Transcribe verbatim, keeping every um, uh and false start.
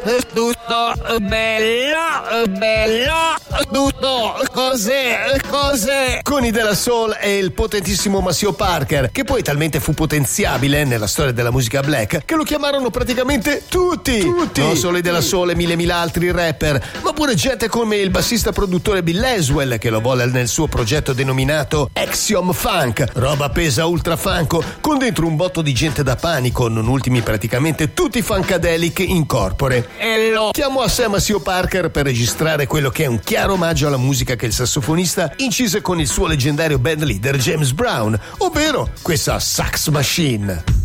tutto bello, bello, tutto cos'è, cos'è. Con i della Soul e il potentissimo Maceo Parker, che poi talmente fu potenziabile nella storia della musica black che lo chiamarono praticamente tutti, tutti. Non solo i della Soul e mille mila altri rapper, ma pure gente come il bassista produttore Bill Laswell, che lo volle nel suo progetto denominato Axiom Funk, roba pesa ultra funko, con dentro un botto di gente da panico, non ultimi praticamente tutti i Funkadelic in corpore. E lo Chiamò a sé Maceo Parker per registrare quello che è un chiaro omaggio alla musica che il sassofonista incise con il suo leggendario band leader James Brown, ovvero questa Sax Machine.